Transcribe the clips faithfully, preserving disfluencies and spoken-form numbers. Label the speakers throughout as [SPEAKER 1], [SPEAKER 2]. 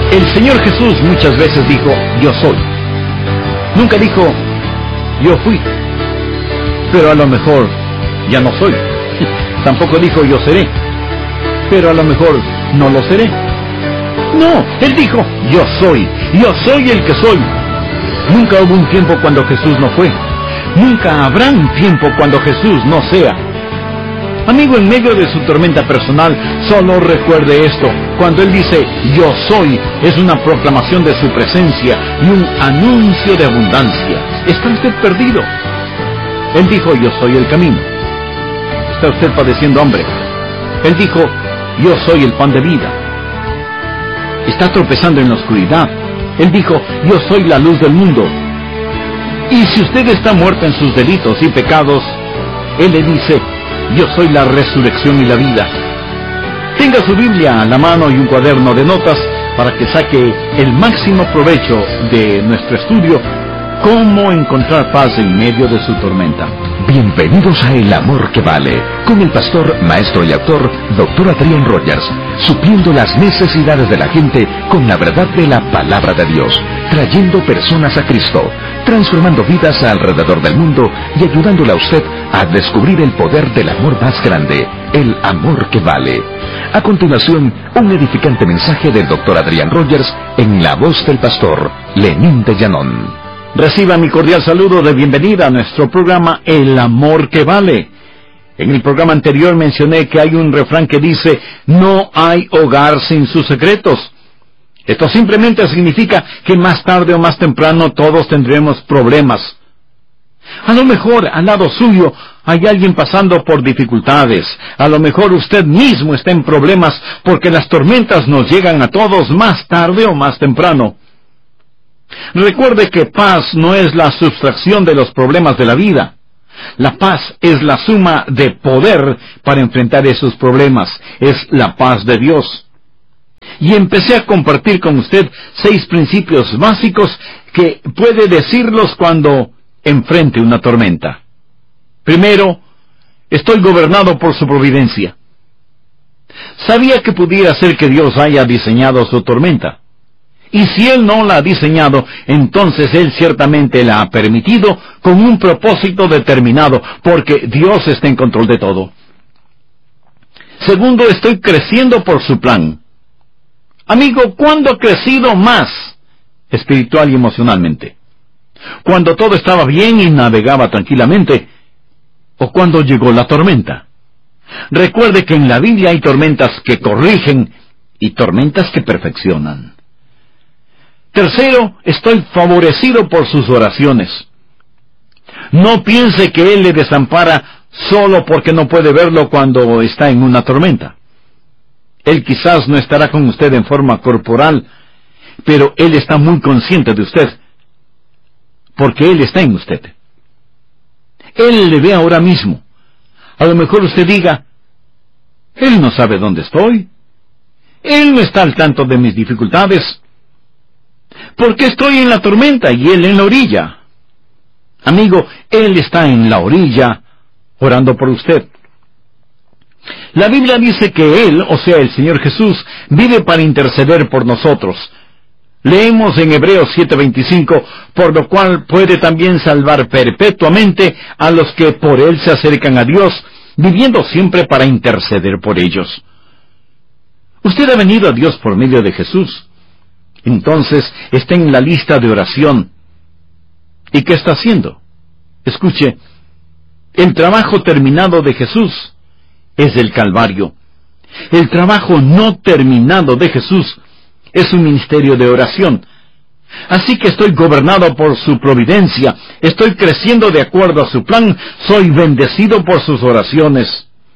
[SPEAKER 1] El Señor Jesús muchas veces dijo, yo soy. Nunca dijo, yo fui. Pero a lo mejor ya no soy. Tampoco dijo, yo seré. Pero a lo mejor no lo seré. No, Él dijo, yo soy. Yo soy el que soy. Nunca hubo un tiempo cuando Jesús no fue. Nunca habrá un tiempo cuando Jesús no sea. Amigo, en medio de su tormenta personal, solo recuerde esto. Cuando Él dice, yo soy, es una proclamación de su presencia y un anuncio de abundancia. ¿Está usted perdido? Él dijo, yo soy el camino. ¿Está usted padeciendo hambre? Él dijo, yo soy el pan de vida. ¿Está tropezando en la oscuridad? Él dijo, yo soy la luz del mundo. Y si usted está muerto en sus delitos y pecados, Él le dice, yo soy la resurrección y la vida. Tenga su Biblia a la mano y un cuaderno de notas para que saque el máximo provecho de nuestro estudio, cómo encontrar paz en medio de su tormenta.
[SPEAKER 2] Bienvenidos a El Amor que Vale, con el pastor, maestro y autor, doctor Adrián Rogers, supliendo las necesidades de la gente con la verdad de la palabra de Dios, trayendo personas a Cristo, transformando vidas alrededor del mundo y ayudándole a usted a descubrir el poder del amor más grande, el amor que vale. A continuación, un edificante mensaje del doctor Adrián Rogers en la voz del pastor Lenín de Llanón.
[SPEAKER 1] Reciba mi cordial saludo de bienvenida a nuestro programa El Amor que Vale. En el programa anterior mencioné que hay un refrán que dice, no hay hogar sin sus secretos. Esto simplemente significa que más tarde o más temprano todos tendremos problemas. A lo mejor al lado suyo hay alguien pasando por dificultades. A lo mejor usted mismo está en problemas porque las tormentas nos llegan a todos más tarde o más temprano. Recuerde que paz no es la sustracción de los problemas de la vida. La paz es la suma de poder para enfrentar esos problemas. Es la paz de Dios. Y empecé a compartir con usted seis principios básicos que puede decirlos cuando enfrente una tormenta. Primero, estoy gobernado por su providencia. Sabía que pudiera ser que Dios haya diseñado su tormenta. Y si Él no la ha diseñado, entonces Él ciertamente la ha permitido con un propósito determinado, porque Dios está en control de todo. Segundo, estoy creciendo por su plan. Amigo, ¿cuándo ha crecido más espiritual y emocionalmente? ¿Cuando todo estaba bien y navegaba tranquilamente? ¿O cuando llegó la tormenta? Recuerde que en la Biblia hay tormentas que corrigen y tormentas que perfeccionan. Tercero, estoy favorecido por sus oraciones. No piense que Él le desampara solo porque no puede verlo cuando está en una tormenta. Él quizás no estará con usted en forma corporal, pero Él está muy consciente de usted, porque Él está en usted. Él le ve ahora mismo. A lo mejor usted diga, Él no sabe dónde estoy. Él no está al tanto de mis dificultades. ¿Por qué estoy en la tormenta y Él en la orilla? Amigo, Él está en la orilla, orando por usted. La Biblia dice que Él, o sea el Señor Jesús, vive para interceder por nosotros. Leemos en Hebreos siete veinticinco, por lo cual puede también salvar perpetuamente a los que por Él se acercan a Dios, viviendo siempre para interceder por ellos. Usted ha venido a Dios por medio de Jesús. Entonces está en la lista de oración. ¿Y qué está haciendo? Escuche, el trabajo terminado de Jesús es el Calvario. El trabajo no terminado de Jesús es un ministerio de oración. Así que estoy gobernado por su providencia, estoy creciendo de acuerdo a su plan, soy bendecido por sus oraciones.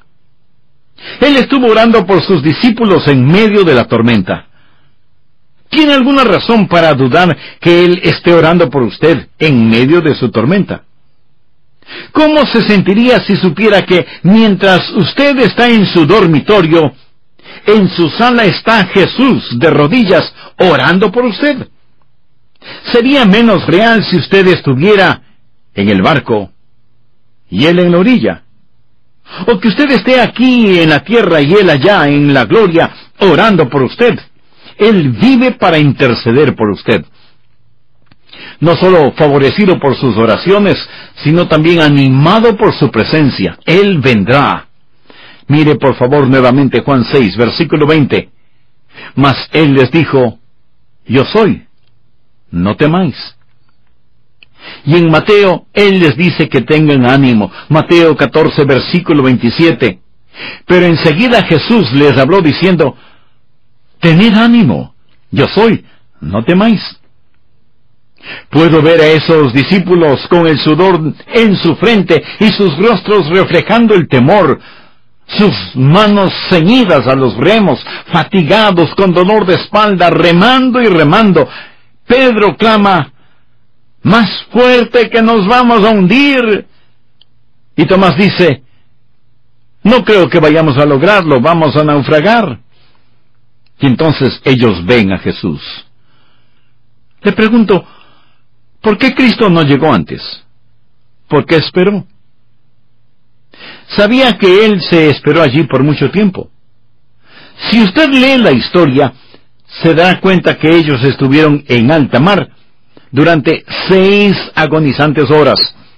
[SPEAKER 1] Él estuvo orando por sus discípulos en medio de la tormenta. ¿Tiene alguna razón para dudar que Él esté orando por usted en medio de su tormenta? ¿Cómo se sentiría si supiera que mientras usted está en su dormitorio, en su sala está Jesús de rodillas orando por usted? Sería menos real si usted estuviera en el barco y Él en la orilla. O que usted esté aquí en la tierra y Él allá en la gloria orando por usted. Él vive para interceder por usted. No solo favorecido por sus oraciones, sino también animado por su presencia. Él vendrá. Mire por favor nuevamente Juan seis, versículo veinte. Mas Él les dijo, yo soy, no temáis. Y en Mateo, Él les dice que tengan ánimo. Mateo catorce, versículo veintisiete. Pero enseguida Jesús les habló diciendo, tened ánimo, yo soy, no temáis. Puedo ver a esos discípulos con el sudor en su frente y sus rostros reflejando el temor, sus manos ceñidas a los remos, fatigados con dolor de espalda, remando y remando. Pedro clama, más fuerte que nos vamos a hundir. Y Tomás dice, no creo que vayamos a lograrlo, vamos a naufragar. Y entonces ellos ven a Jesús. Le pregunto, ¿por qué Cristo no llegó antes? ¿Por qué esperó? Sabía que Él se esperó allí por mucho tiempo. Si usted lee la historia, se dará cuenta que ellos estuvieron en alta mar durante seis agonizantes horas.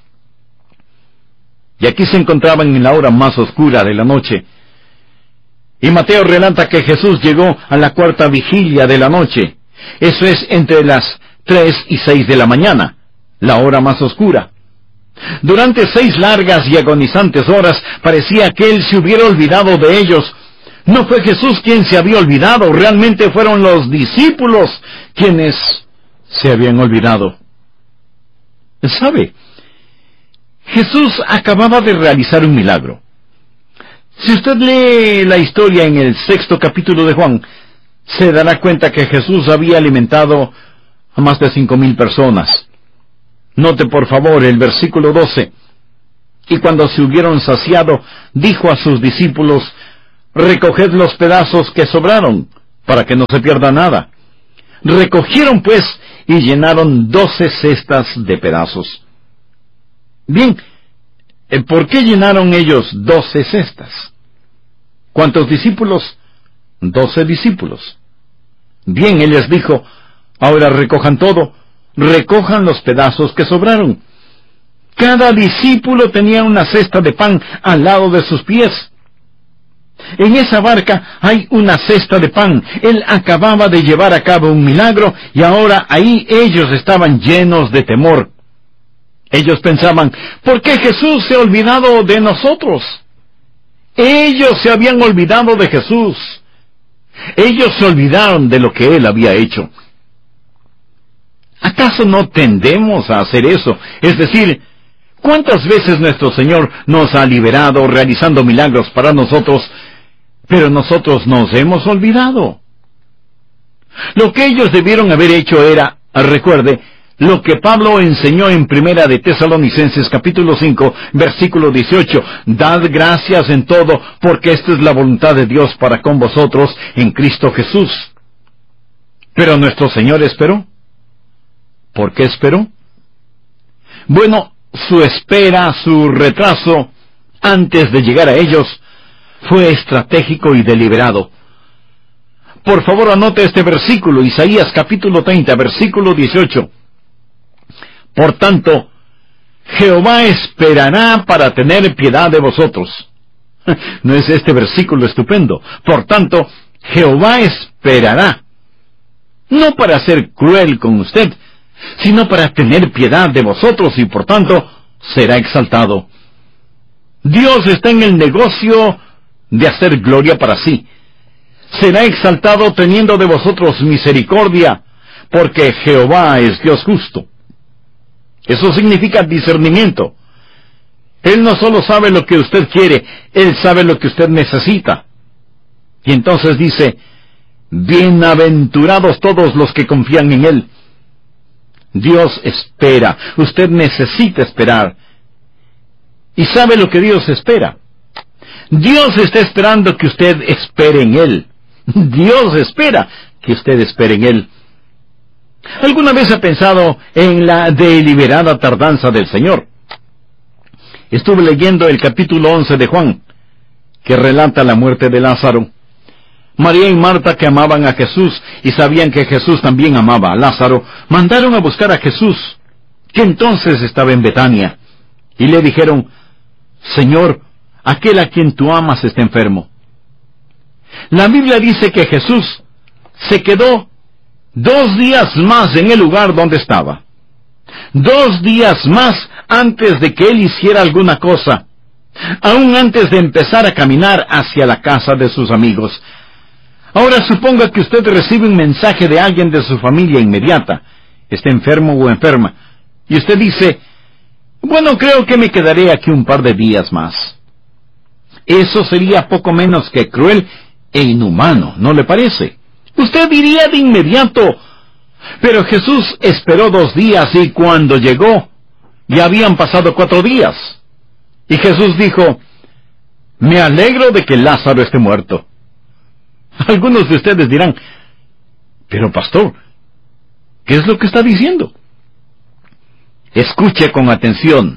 [SPEAKER 1] Y aquí se encontraban en la hora más oscura de la noche. Y Mateo relata que Jesús llegó a la cuarta vigilia de la noche. Eso es entre las tres y seis de la mañana, la hora más oscura. Durante seis largas y agonizantes horas parecía que Él se hubiera olvidado de ellos. No fue Jesús quien se había olvidado, realmente fueron los discípulos quienes se habían olvidado. ¿Sabe? Jesús acababa de realizar un milagro. Si usted lee la historia en el sexto capítulo de Juan, se dará cuenta que Jesús había alimentado a más de cinco mil personas. Note por favor el versículo doce. Y cuando se hubieron saciado, dijo a sus discípulos, recoged los pedazos que sobraron, para que no se pierda nada. Recogieron pues y llenaron doce cestas de pedazos. Bien, ¿por qué llenaron ellos doce cestas? ¿Cuántos discípulos? Doce discípulos. Bien, Él les dijo, ahora recojan todo, recojan los pedazos que sobraron. Cada discípulo tenía una cesta de pan al lado de sus pies. En esa barca hay una cesta de pan. Él acababa de llevar a cabo un milagro y ahora ahí ellos estaban llenos de temor. Ellos pensaban, ¿por qué Jesús se ha olvidado de nosotros? Ellos se habían olvidado de Jesús. Ellos se olvidaron de lo que Él había hecho. ¿Acaso no tendemos a hacer eso? Es decir, ¿cuántas veces nuestro Señor nos ha liberado realizando milagros para nosotros, pero nosotros nos hemos olvidado? Lo que ellos debieron haber hecho era, recuerde, lo que Pablo enseñó en Primera de Tesalonicenses capítulo cinco, versículo dieciocho, dad gracias en todo, porque esta es la voluntad de Dios para con vosotros en Cristo Jesús. Pero nuestro Señor esperó. ¿Por qué esperó? Bueno, su espera, su retraso, antes de llegar a ellos, fue estratégico y deliberado. Por favor, anote este versículo, Isaías capítulo treinta, versículo dieciocho. Por tanto, Jehová esperará para tener piedad de vosotros. ¿No es este versículo estupendo? Por tanto, Jehová esperará. No para ser cruel con usted, sino para tener piedad de vosotros y por tanto será exaltado. Dios está en el negocio de hacer gloria para sí. Será exaltado teniendo de vosotros misericordia, porque Jehová es Dios justo. Eso significa discernimiento. Él no solo sabe lo que usted quiere, Él sabe lo que usted necesita. Y entonces dice, bienaventurados todos los que confían en Él. Dios espera, usted necesita esperar. ¿Y sabe lo que Dios espera? Dios está esperando que usted espere en Él. Dios espera que usted espere en Él. ¿Alguna vez ha pensado en la deliberada tardanza del Señor? Estuve leyendo el capítulo once de Juan, que relata la muerte de Lázaro. María y Marta, que amaban a Jesús y sabían que Jesús también amaba a Lázaro, mandaron a buscar a Jesús, que entonces estaba en Betania, y le dijeron: Señor, aquel a quien tú amas está enfermo. La Biblia dice que Jesús se quedó dos días más en el lugar donde estaba. Dos días más antes de que él hiciera alguna cosa, aún antes de empezar a caminar hacia la casa de sus amigos. Ahora suponga que usted recibe un mensaje de alguien de su familia inmediata, está enfermo o enferma, y usted dice: bueno, creo que me quedaré aquí un par de días más. Eso sería poco menos que cruel e inhumano, ¿no le parece? Usted diría de inmediato: pero Jesús esperó dos días y cuando llegó, ya habían pasado cuatro días. Y Jesús dijo: me alegro de que Lázaro esté muerto. Algunos de ustedes dirán: pero pastor, ¿qué es lo que está diciendo? Escuche con atención.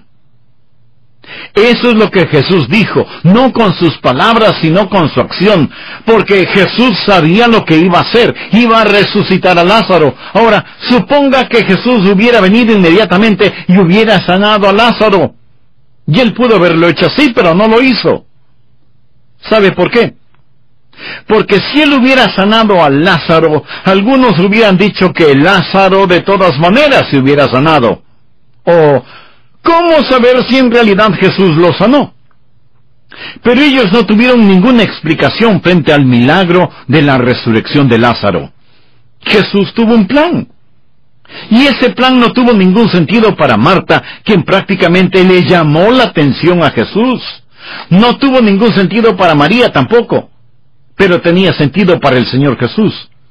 [SPEAKER 1] Eso es lo que Jesús dijo, no con sus palabras, sino con su acción, porque Jesús sabía lo que iba a hacer, iba a resucitar a Lázaro. Ahora, suponga que Jesús hubiera venido inmediatamente y hubiera sanado a Lázaro. Y él pudo haberlo hecho así, pero no lo hizo. ¿Sabe por qué? Porque si él hubiera sanado a Lázaro, algunos hubieran dicho que Lázaro de todas maneras se hubiera sanado. O, ¿cómo saber si en realidad Jesús lo sanó? Pero ellos no tuvieron ninguna explicación frente al milagro de la resurrección de Lázaro. Jesús tuvo un plan. Y ese plan no tuvo ningún sentido para Marta, quien prácticamente le llamó la atención a Jesús. No tuvo ningún sentido para María tampoco, pero tenía sentido para el Señor Jesús.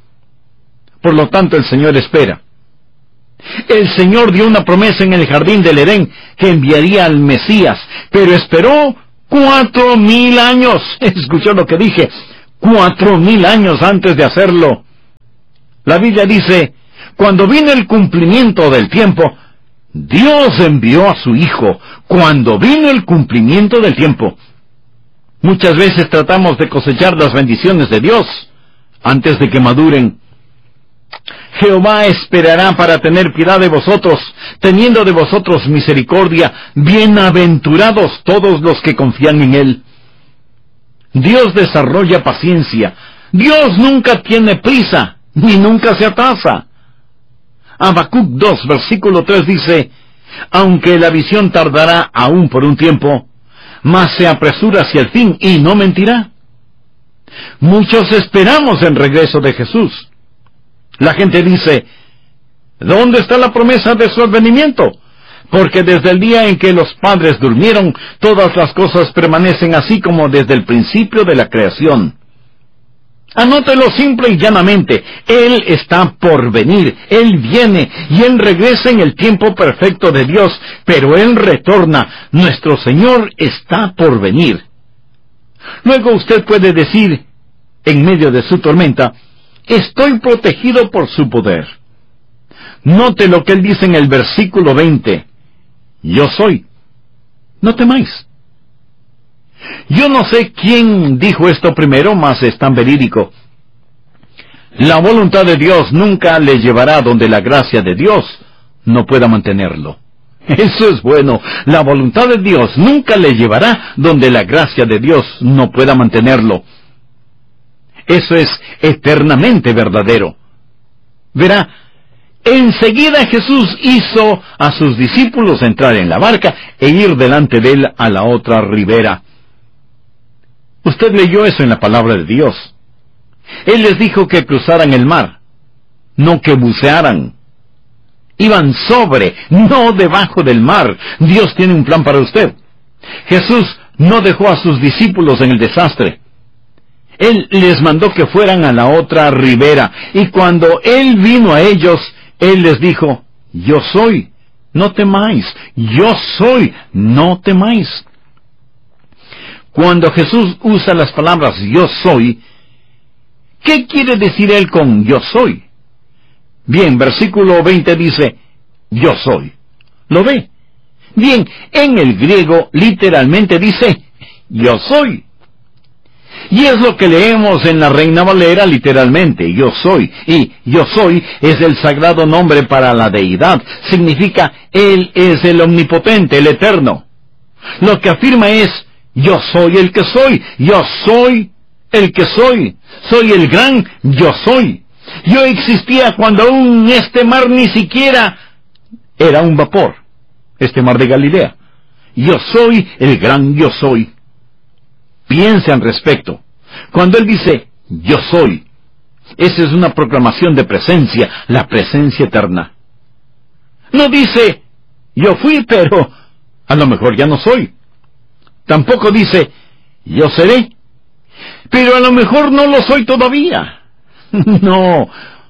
[SPEAKER 1] Por lo tanto, el Señor espera. El Señor dio una promesa en el jardín del Edén que enviaría al Mesías, pero esperó cuatro mil años. ¿Escuchó lo que dije? Cuatro mil años antes de hacerlo. La Biblia dice: cuando vino el cumplimiento del tiempo, Dios envió a su Hijo. Cuando vino el cumplimiento del tiempo. Muchas veces tratamos de cosechar las bendiciones de Dios antes de que maduren. Jehová esperará para tener piedad de vosotros, teniendo de vosotros misericordia. Bienaventurados todos los que confían en Él. Dios desarrolla paciencia. Dios nunca tiene prisa, ni nunca se atrasa. Habacuc dos, versículo tres dice: aunque la visión tardará aún por un tiempo, mas se apresura hacia el fin y no mentirá. Muchos esperamos el regreso de Jesús. La gente dice: ¿dónde está la promesa de su advenimiento? Porque desde el día en que los padres durmieron, todas las cosas permanecen así como desde el principio de la creación. Anótelo simple y llanamente: Él está por venir, Él viene, y Él regresa en el tiempo perfecto de Dios, pero Él retorna. Nuestro Señor está por venir. Luego usted puede decir, en medio de su tormenta: estoy protegido por su poder. Note lo que Él dice en el versículo veinte: yo soy, no temáis. Yo no sé quién dijo esto primero, mas es tan verídico. La voluntad de Dios nunca le llevará donde la gracia de Dios no pueda mantenerlo. Eso es bueno. La voluntad de Dios nunca le llevará donde la gracia de Dios no pueda mantenerlo. Eso es eternamente verdadero. Verá, enseguida Jesús hizo a sus discípulos entrar en la barca e ir delante de él a la otra ribera. Usted leyó eso en la palabra de Dios. Él les dijo que cruzaran el mar, no que bucearan. Iban sobre, no debajo del mar. Dios tiene un plan para usted. Jesús no dejó a sus discípulos en el desastre. Él les mandó que fueran a la otra ribera, y cuando Él vino a ellos, Él les dijo: yo soy, no temáis. Yo soy, no temáis. Cuando Jesús usa las palabras yo soy, ¿qué quiere decir Él con yo soy? Bien, versículo veinte dice: yo soy. ¿Lo ve? Bien, en el griego literalmente dice yo soy. Y es lo que leemos en la Reina Valera literalmente, yo soy. Y yo soy es el sagrado nombre para la deidad. Significa, Él es el omnipotente, el eterno. Lo que afirma es, yo soy el que soy. Yo soy el que soy. Soy el gran yo soy. Yo existía cuando aún este mar ni siquiera era un vapor. Este mar de Galilea. Yo soy el gran yo soy. Piense al respecto. Cuando Él dice, yo soy, esa es una proclamación de presencia, la presencia eterna. No dice, yo fui, pero a lo mejor ya no soy. Tampoco dice, yo seré, pero a lo mejor no lo soy todavía. No.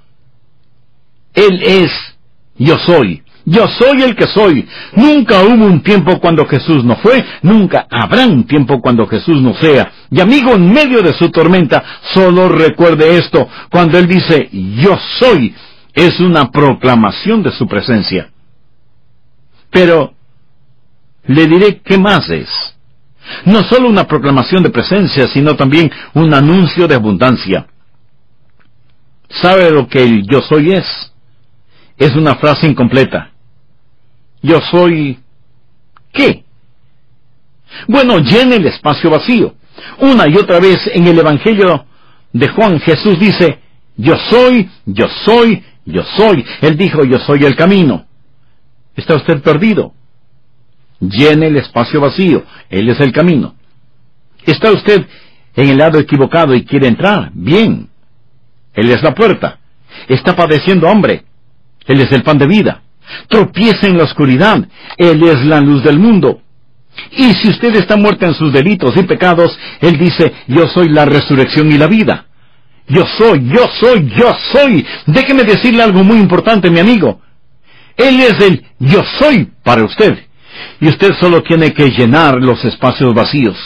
[SPEAKER 1] Él es, yo soy. Yo soy el que soy. Nunca hubo un tiempo cuando Jesús no fue, nunca habrá un tiempo cuando Jesús no sea. Y amigo, en medio de su tormenta, solo recuerde esto, cuando Él dice, yo soy, es una proclamación de su presencia. Pero, le diré qué más es. No solo una proclamación de presencia, sino también un anuncio de abundancia. ¿Sabe lo que el yo soy es? Es una frase incompleta. Yo soy... ¿qué? Bueno, llene el espacio vacío. Una y otra vez en el Evangelio de Juan, Jesús dice, yo soy, yo soy, yo soy. Él dijo, yo soy el camino. ¿Está usted perdido? Llene el espacio vacío. Él es el camino. ¿Está usted en el lado equivocado y quiere entrar? Bien. Él es la puerta. Está padeciendo hambre. Él es el pan de vida. Tropieza en la oscuridad. Él es la luz del mundo. Y si usted está muerto en sus delitos y pecados, Él dice, yo soy la resurrección y la vida. Yo soy, yo soy, yo soy. Déjeme decirle algo muy importante, mi amigo. Él es el yo soy para usted. Y usted solo tiene que llenar los espacios vacíos.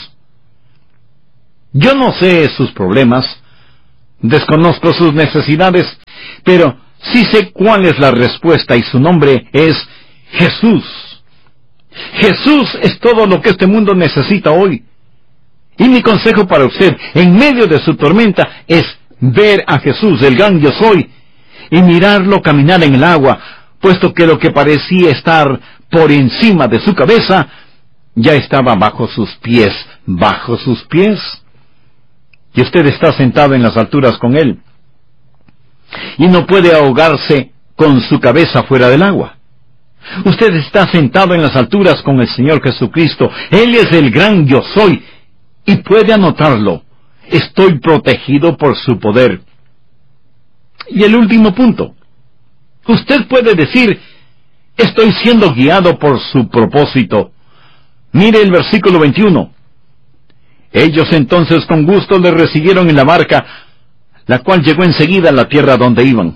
[SPEAKER 1] Yo no sé sus problemas, desconozco sus necesidades, pero sí sé cuál es la respuesta y su nombre es Jesús. Jesús es todo lo que este mundo necesita hoy. Y mi consejo para usted, en medio de su tormenta, es ver a Jesús, el gran yo soy, y mirarlo caminar en el agua, puesto que lo que parecía estar por encima de su cabeza, ya estaba bajo sus pies, bajo sus pies. Y usted está sentado en las alturas con Él. Y no puede ahogarse con su cabeza fuera del agua. Usted está sentado en las alturas con el Señor Jesucristo. Él es el gran yo soy. Y puede anotarlo. Estoy protegido por su poder. Y el último punto. Usted puede decir, estoy siendo guiado por su propósito. Mire el versículo veintiuno. Ellos entonces con gusto le recibieron en la barca, la cual llegó enseguida a la tierra donde iban.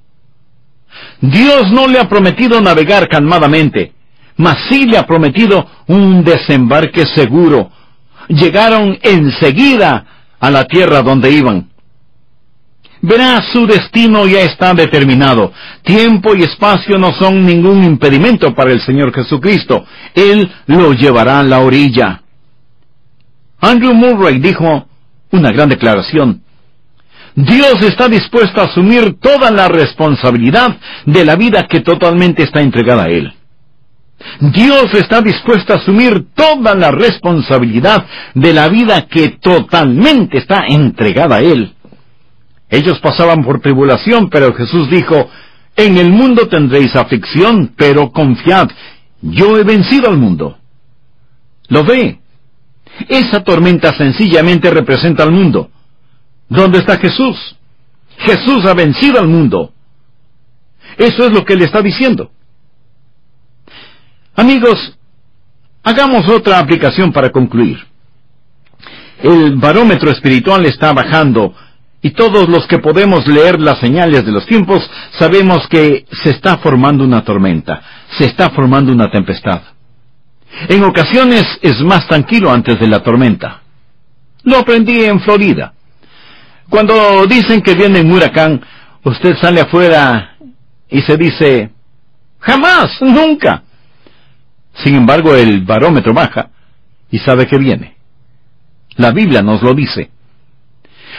[SPEAKER 1] Dios no le ha prometido navegar calmadamente, mas sí le ha prometido un desembarque seguro. Llegaron enseguida a la tierra donde iban. Verá, su destino ya está determinado. Tiempo y espacio no son ningún impedimento para el Señor Jesucristo. Él lo llevará a la orilla. Andrew Murray dijo una gran declaración. Dios está dispuesto a asumir toda la responsabilidad de la vida que totalmente está entregada a Él. Dios está dispuesto a asumir toda la responsabilidad de la vida que totalmente está entregada a Él. Ellos pasaban por tribulación, pero Jesús dijo, en el mundo tendréis aflicción, pero confiad, yo he vencido al mundo. ¿Lo ve? Esa tormenta sencillamente representa al mundo. ¿Dónde está Jesús? Jesús ha vencido al mundo. Eso es lo que Él está diciendo. Amigos, hagamos otra aplicación para concluir. El barómetro espiritual está bajando, y todos los que podemos leer las señales de los tiempos, sabemos que se está formando una tormenta, se está formando una tempestad. En ocasiones es más tranquilo antes de la tormenta. Lo aprendí en Florida. Cuando dicen que viene un huracán, usted sale afuera y se dice, jamás, nunca. Sin embargo, el barómetro baja y sabe que viene. La Biblia nos lo dice.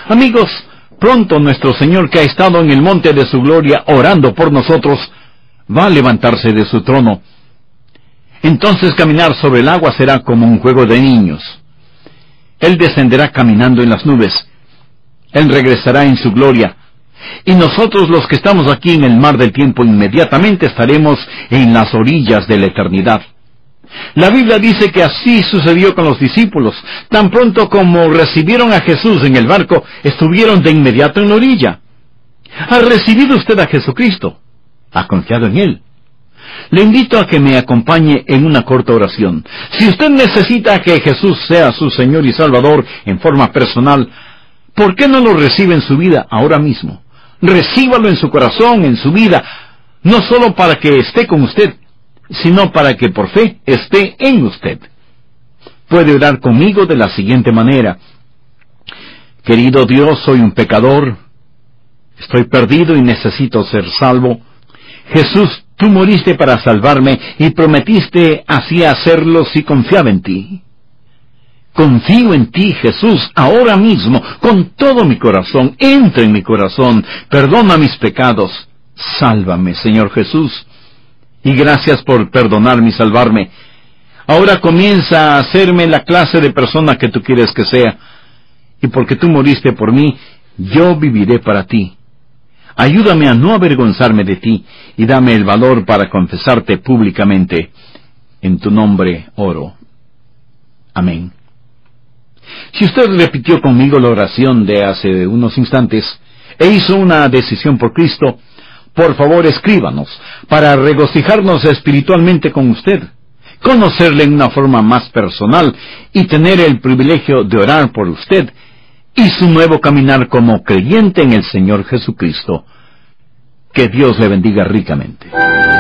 [SPEAKER 1] Amigos, pronto nuestro Señor, que ha estado en el monte de su gloria orando por nosotros, va a levantarse de su trono. Entonces caminar sobre el agua será como un juego de niños. Él descenderá caminando en las nubes. Él regresará en su gloria. Y nosotros, los que estamos aquí en el mar del tiempo, inmediatamente estaremos en las orillas de la eternidad. La Biblia dice que así sucedió con los discípulos. Tan pronto como recibieron a Jesús en el barco, estuvieron de inmediato en la orilla. ¿Ha recibido usted a Jesucristo? ¿Ha confiado en Él? Le invito a que me acompañe en una corta oración. Si usted necesita que Jesús sea su Señor y Salvador en forma personal, ¿por qué no lo recibe en su vida ahora mismo? Recíbalo en su corazón, en su vida, no solo para que esté con usted, sino para que por fe esté en usted. Puede orar conmigo de la siguiente manera: querido Dios, soy un pecador, estoy perdido y necesito ser salvo. Jesús, tú moriste para salvarme y prometiste así hacerlo si confiaba en ti. Confío en ti, Jesús, ahora mismo, con todo mi corazón. Entra en mi corazón, perdona mis pecados. Sálvame, Señor Jesús. Y gracias por perdonarme y salvarme. Ahora comienza a hacerme la clase de persona que tú quieres que sea. Y porque tú moriste por mí, yo viviré para ti. Ayúdame a no avergonzarme de ti y dame el valor para confesarte públicamente. En tu nombre oro. Amén. Si usted repitió conmigo la oración de hace unos instantes e hizo una decisión por Cristo, por favor escríbanos para regocijarnos espiritualmente con usted, conocerle en una forma más personal y tener el privilegio de orar por usted y su nuevo caminar como creyente en el Señor Jesucristo. Que Dios le bendiga ricamente.